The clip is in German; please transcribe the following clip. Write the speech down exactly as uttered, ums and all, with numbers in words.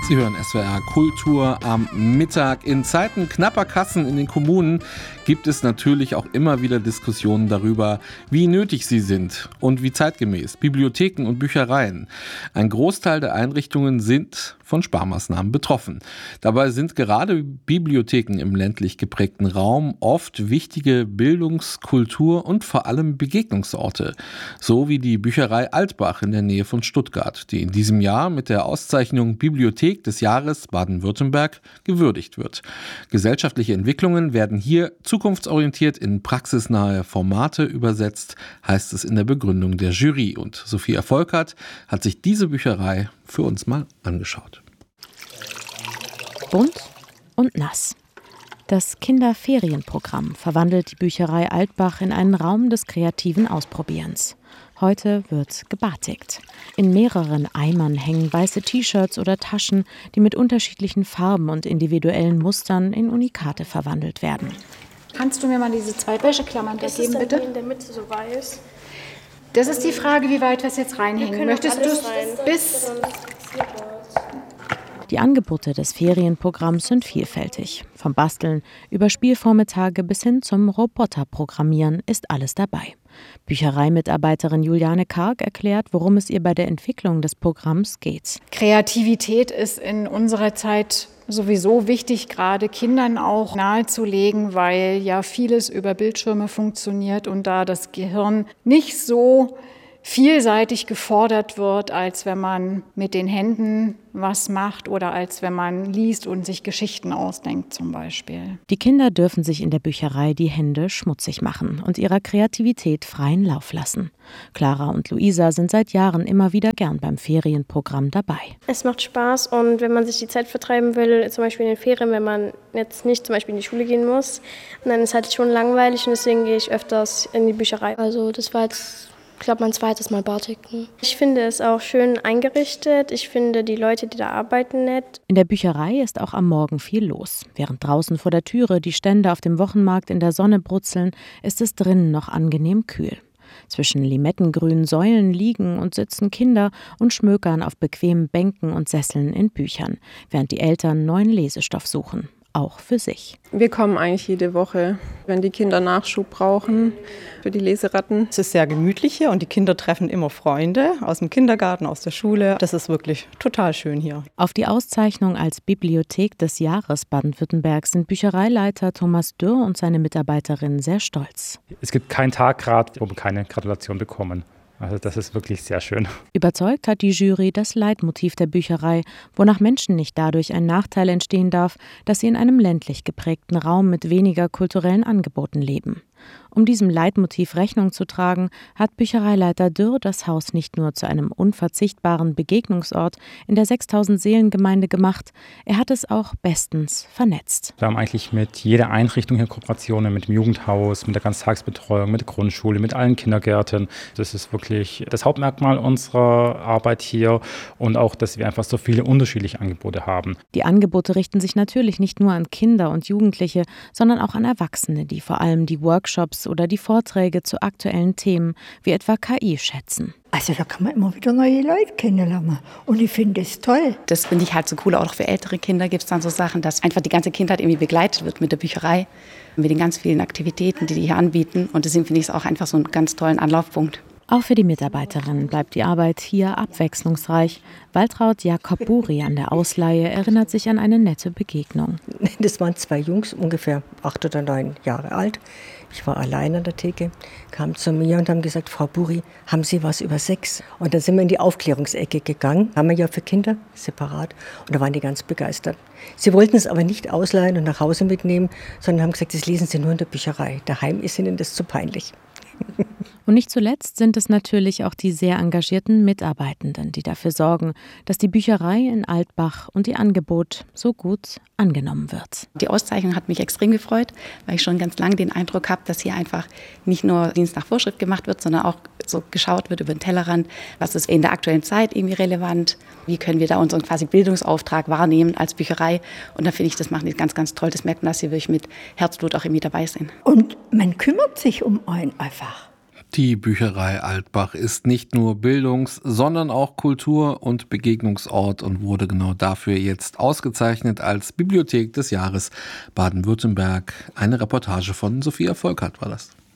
Sie hören S W R Kultur am Mittag. In Zeiten knapper Kassen in den Kommunen gibt es natürlich auch immer wieder Diskussionen darüber, wie nötig sie sind und wie zeitgemäß. Bibliotheken und Büchereien. Ein Großteil der Einrichtungen sind von Sparmaßnahmen betroffen. Dabei sind gerade Bibliotheken im ländlich geprägten Raum oft wichtige Bildungs-, Kultur- und vor allem Begegnungsorte. So wie die Bücherei Altbach in der Nähe von Stuttgart, die in diesem Jahr mit der Auszeichnung Bibliothek des Jahres Baden-Württemberg gewürdigt wird. Gesellschaftliche Entwicklungen werden hier zukunftsorientiert in praxisnahe Formate übersetzt, heißt es in der Begründung der Jury. Und Sophia Volkert hat sich diese Bücherei für uns mal angeschaut. Bunt und nass. Das Kinderferienprogramm verwandelt die Bücherei Altbach in einen Raum des kreativen Ausprobierens. Heute wird gebatigt. In mehreren Eimern hängen weiße T-Shirts oder Taschen, die mit unterschiedlichen Farben und individuellen Mustern in Unikate verwandelt werden. Kannst du mir mal diese zwei Wäscheklammern da geben, bitte? In der Mitte so weiß. Das ist die Frage, wie weit wir es jetzt reinhängen. Möchtest du es bis... Die Angebote des Ferienprogramms sind vielfältig. Vom Basteln über Spielvormittage bis hin zum Roboterprogrammieren ist alles dabei. Büchereimitarbeiterin Juliane Karg erklärt, worum es ihr bei der Entwicklung des Programms geht. Kreativität ist in unserer Zeit sowieso wichtig, gerade Kindern auch nahezulegen, weil ja vieles über Bildschirme funktioniert und da das Gehirn nicht so vielseitig gefordert wird, als wenn man mit den Händen was macht oder als wenn man liest und sich Geschichten ausdenkt zum Beispiel. Die Kinder dürfen sich in der Bücherei die Hände schmutzig machen und ihrer Kreativität freien Lauf lassen. Clara und Luisa sind seit Jahren immer wieder gern beim Ferienprogramm dabei. Es macht Spaß und wenn man sich die Zeit vertreiben will, zum Beispiel in den Ferien, wenn man jetzt nicht zum Beispiel in die Schule gehen muss, dann ist es halt schon langweilig und deswegen gehe ich öfters in die Bücherei. Also das war jetzt... Ich glaube, mein zweites Mal Batiken. Ich finde es auch schön eingerichtet. Ich finde die Leute, die da arbeiten, nett. In der Bücherei ist auch am Morgen viel los. Während draußen vor der Türe die Stände auf dem Wochenmarkt in der Sonne brutzeln, ist es drinnen noch angenehm kühl. Zwischen limettengrünen Säulen liegen und sitzen Kinder und schmökern auf bequemen Bänken und Sesseln in Büchern, während die Eltern neuen Lesestoff suchen. Auch für sich. Wir kommen eigentlich jede Woche, wenn die Kinder Nachschub brauchen für die Leseratten. Es ist sehr gemütlich hier und die Kinder treffen immer Freunde aus dem Kindergarten, aus der Schule. Das ist wirklich total schön hier. Auf die Auszeichnung als Bibliothek des Jahres Baden-Württemberg sind Büchereileiter Thomas Dürr und seine Mitarbeiterinnen sehr stolz. Es gibt keinen Tag gerade, wo wir keine Gratulation bekommen. Also das ist wirklich sehr schön. Überzeugt hat die Jury das Leitmotiv der Bücherei, wonach Menschen nicht dadurch ein Nachteil entstehen darf, dass sie in einem ländlich geprägten Raum mit weniger kulturellen Angeboten leben. Um diesem Leitmotiv Rechnung zu tragen, hat Büchereileiter Dürr das Haus nicht nur zu einem unverzichtbaren Begegnungsort in der sechstausend-Seelen-Gemeinde gemacht, er hat es auch bestens vernetzt. Wir haben eigentlich mit jeder Einrichtung hier Kooperationen, mit dem Jugendhaus, mit der Ganztagsbetreuung, mit der Grundschule, mit allen Kindergärten. Das ist wirklich das Hauptmerkmal unserer Arbeit hier und auch, dass wir einfach so viele unterschiedliche Angebote haben. Die Angebote richten sich natürlich nicht nur an Kinder und Jugendliche, sondern auch an Erwachsene, die vor allem die Workshops oder die Vorträge zu aktuellen Themen wie etwa K I schätzen. Also da kann man immer wieder neue Leute kennenlernen und ich finde es toll. Das finde ich halt so cool, auch für ältere Kinder gibt es dann so Sachen, dass einfach die ganze Kindheit irgendwie begleitet wird mit der Bücherei, mit den ganz vielen Aktivitäten, die die hier anbieten und deswegen finde ich es auch einfach so einen ganz tollen Anlaufpunkt. Auch für die Mitarbeiterinnen bleibt die Arbeit hier abwechslungsreich. Waltraud Jakob-Buri an der Ausleihe erinnert sich an eine nette Begegnung. Das waren zwei Jungs, ungefähr acht oder neun Jahre alt. Ich war allein an der Theke, kamen zu mir und haben gesagt, Frau Buri, haben Sie was über Sex? Und dann sind wir in die Aufklärungsecke gegangen, haben wir ja für Kinder separat und da waren die ganz begeistert. Sie wollten es aber nicht ausleihen und nach Hause mitnehmen, sondern haben gesagt, das lesen Sie nur in der Bücherei. Daheim ist Ihnen das zu peinlich. Und nicht zuletzt sind es natürlich auch die sehr engagierten Mitarbeitenden, die dafür sorgen, dass die Bücherei in Altbach und ihr Angebot so gut angenommen wird. Die Auszeichnung hat mich extrem gefreut, weil ich schon ganz lange den Eindruck habe, dass hier einfach nicht nur Dienst nach Vorschrift gemacht wird, sondern auch so geschaut wird über den Tellerrand, was ist in der aktuellen Zeit irgendwie relevant, wie können wir da unseren quasi Bildungsauftrag wahrnehmen als Bücherei. Und da finde ich, das machen die ganz, ganz toll. Das merkt man, dass sie wirklich mit Herzblut auch irgendwie dabei sind. Und man kümmert sich um einen einfach. Die Bücherei Altbach ist nicht nur Bildungs-, sondern auch Kultur- und Begegnungsort und wurde genau dafür jetzt ausgezeichnet als Bibliothek des Jahres Baden-Württemberg. Eine Reportage von Sophia Volkert war das.